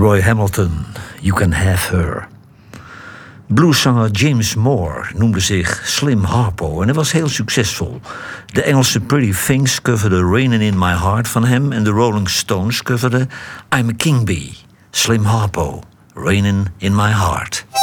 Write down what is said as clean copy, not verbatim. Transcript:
Roy Hamilton, You Can Have Her. Blueszanger James Moore noemde zich Slim Harpo en hij was heel succesvol. De Engelse Pretty Things coverde Rainin' in My Heart van hem en de Rolling Stones coverde I'm a King Bee. Slim Harpo, Rainin' in My Heart.